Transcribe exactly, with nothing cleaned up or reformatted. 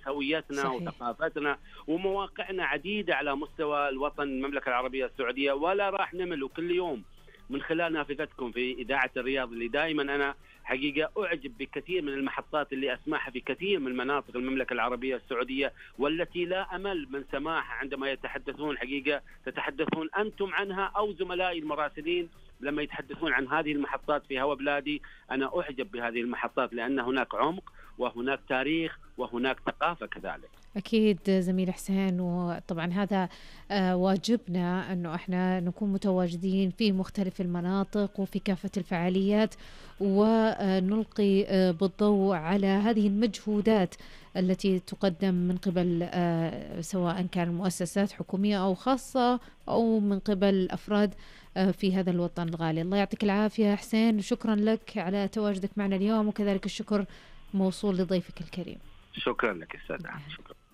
هويتنا صحيح. وثقافتنا ومواقعنا عديدة على مستوى الوطن المملكة العربية السعودية، ولا راح نمل. وكل يوم من خلال نافذتكم في إذاعة الرياض اللي دائما أنا حقيقة أعجب بكثير من المحطات اللي أسمعها في كثير من مناطق المملكة العربية السعودية، والتي لا أمل من سماعها عندما يتحدثون. حقيقة تتحدثون أنتم عنها أو زملائي المراسلين لما يتحدثون عن هذه المحطات في هوا بلادي. أنا أعجب بهذه المحطات لأن هناك عمق وهناك تاريخ وهناك ثقافة كذلك. أكيد زميل حسين، وطبعا هذا آه واجبنا أنه إحنا نكون متواجدين في مختلف المناطق وفي كافة الفعاليات، ونلقي آه بالضوء على هذه المجهودات التي تقدم من قبل آه سواء كان مؤسسات حكومية أو خاصة أو من قبل أفراد آه في هذا الوطن الغالي. الله يعطيك العافية حسين، وشكرا لك على تواجدك معنا اليوم، وكذلك الشكر موصول لضيفك الكريم. شكرا لك أستاذ. شكرا.